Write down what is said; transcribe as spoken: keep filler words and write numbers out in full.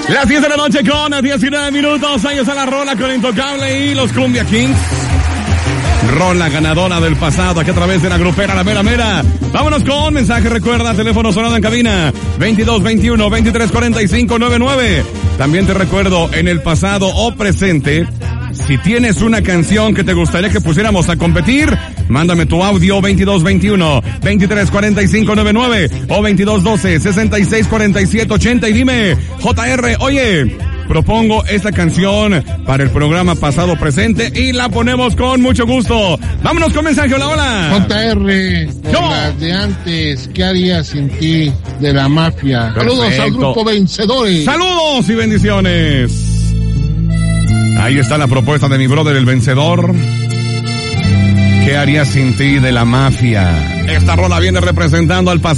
Las diez de la noche con diecinueve minutos. Ahí está la rola con Intocable y los Cumbia Kings. Rola ganadora del pasado aquí a través de la grupera La Mera Mera. Vámonos con mensaje. Recuerda, teléfono sonado en cabina veintidós veintiuno veintitrés cuarenta y cinco noventa y nueve. También te recuerdo, en el pasado o presente, si tienes una canción que te gustaría que pusiéramos a competir, mándame tu audio veintidós veintiuno veintitrés cuarenta y cinco noventa y nueve o veintidós doce sesenta y seis cuarenta y siete ochenta y dime, J R, oye, propongo esta canción para el programa pasado presente y la ponemos con mucho gusto. Vámonos con mensaje. Hola, hola. J R, por las de antes, ¿qué haría sin ti? De La Mafia. Perfecto. Saludos al grupo Vencedores. Saludos y bendiciones. Ahí está la propuesta de mi brother el Vencedor. ¿Qué haría sin ti? De La Mafia. Esta rola viene representando al pasado.